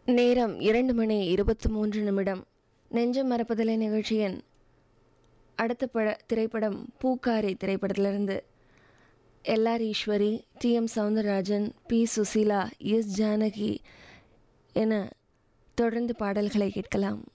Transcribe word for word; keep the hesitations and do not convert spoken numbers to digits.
நேரம் இரண்டு மணி இருபத்தி மூன்று நிமிடம். நெஞ்சம் மறப்பதில்லை நிகழ்ச்சியின் அடுத்த பட திரைப்படம் பூக்காரி திரைப்படத்திலிருந்து LR Eswari, D M Soundararajan, B Susheela, S Janaki என தொடர்ந்து பாடல்களை கேட்கலாம்.